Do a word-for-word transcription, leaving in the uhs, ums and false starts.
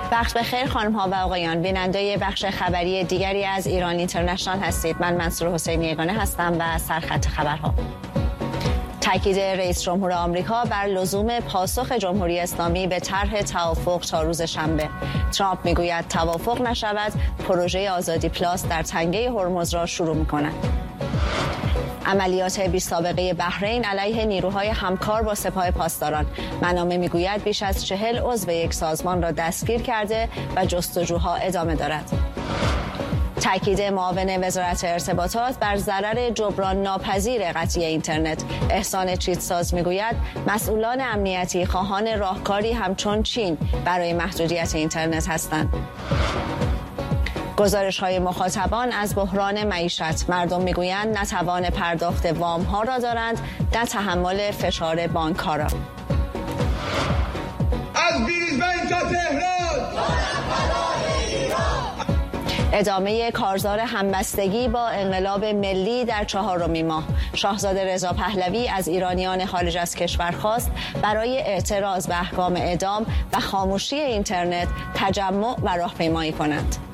وقت بخیر خانم ها و آقایان، بیننده بخش خبری دیگری از ایران اینترنشنال هستید. من منصور حسینی یگانه هستم و سرخط خبرها. تاکید رئیس جمهور آمریکا بر لزوم پاسخ جمهوری اسلامی به طرح توافق تا روز شنبه. ترامپ میگوید توافق نشود پروژه آزادی پلاس در تنگه هرمز را شروع می‌کند. عملیات بی سابقه بحرین علیه نیروهای همکار با سپاه پاسداران. منامه میگوید بیش از چهل عضو یک سازمان را دستگیر کرده و جستجوها ادامه دارد. تاکید معاون وزارت ارتباطات بر ضرر جبران ناپذیر قطعی اینترنت. احسان چیتساز میگوید مسئولان امنیتی خواهان راهکاری همچون چین برای محدودیت اینترنت هستند. گزارش‌های مخاطبان از بحران معیشت. مردم میگویند نه توان پرداخت وام‌ها را دارند، نه تحمل فشار بانک‌ها را. از بریزبن تا تهران، ادامه کارزار همبستگی با انقلاب ملی در چهارمین ماه. شاهزاده رضا پهلوی از ایرانیان خارج از کشور خواست برای اعتراض به احکام اعدام و خاموشی اینترنت تجمع و راهپیمایی کنند.